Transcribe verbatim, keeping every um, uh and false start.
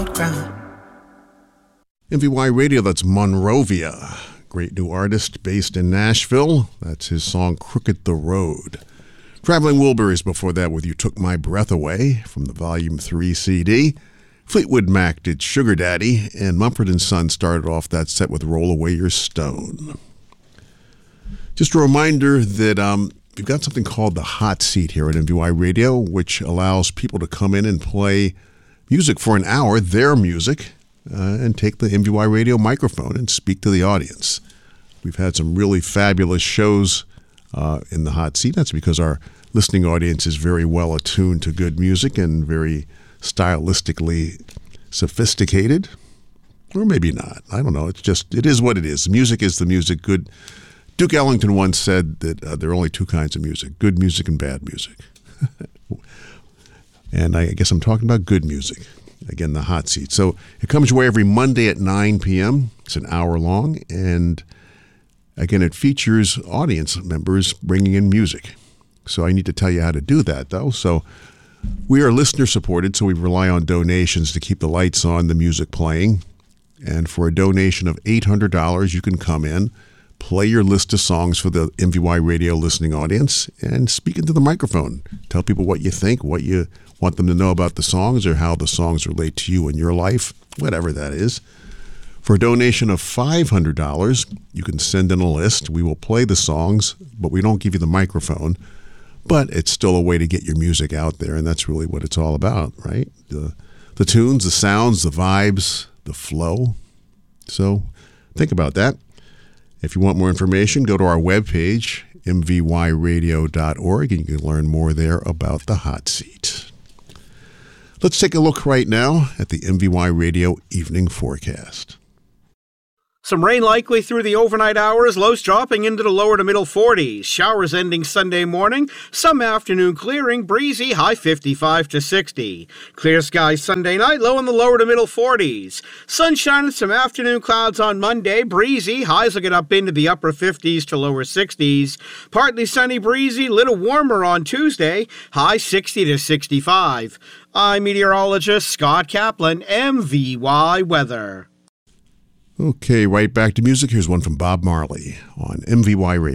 ground. M V Y Radio, that's Monrovia. Great new artist based in Nashville. That's his song, Crooked the Road. Traveling Wilburys before that with You Took My Breath Away from the Volume three C D. Fleetwood Mac did Sugar Daddy, and Mumford and Sons started off that set with Roll Away Your Stone. Just a reminder that um, we've got something called the Hot Seat here at M V Y Radio, which allows people to come in and play music for an hour, their music, uh, and take the M V Y Radio microphone and speak to the audience. We've had some really fabulous shows uh, in the Hot Seat. That's because our listening audience is very well attuned to good music and very stylistically sophisticated, or maybe not. I don't know. It's just, it is what it is. Music is the music. Good. Duke Ellington once said that uh, there are only two kinds of music, good music and bad music. And I guess I'm talking about good music. Again, the Hot Seat. So it comes your way every Monday at nine p.m. It's an hour long. And again, it features audience members bringing in music. So I need to tell you how to do that, though. So we are listener supported, so we rely on donations to keep the lights on, the music playing. And for a donation of eight hundred dollars, you can come in, play your list of songs for the M V Y Radio listening audience, and speak into the microphone. Tell people what you think, what you want them to know about the songs, or how the songs relate to you in your life, whatever that is. For a donation of five hundred dollars, you can send in a list. We will play the songs, but we don't give you the microphone. But it's still a way to get your music out there, and that's really what it's all about, right? The, the tunes, the sounds, the vibes, the flow. So think about that. If you want more information, go to our webpage, m v y radio dot org, and you can learn more there about the Hot Seat. Let's take a look right now at the M V Y Radio Evening Forecast. Some rain likely through the overnight hours, lows dropping into the lower to middle forties. Showers ending Sunday morning, some afternoon clearing, breezy, high fifty-five to sixty. Clear skies Sunday night, low in the lower to middle forties. Sunshine and some afternoon clouds on Monday, breezy, highs will get up into the upper fifties to lower sixties. Partly sunny, breezy, little warmer on Tuesday, high sixty to sixty-five. I'm meteorologist Scott Kaplan, M V Y Weather. Okay, right back to music. Here's one from Bob Marley on M V Y Radio.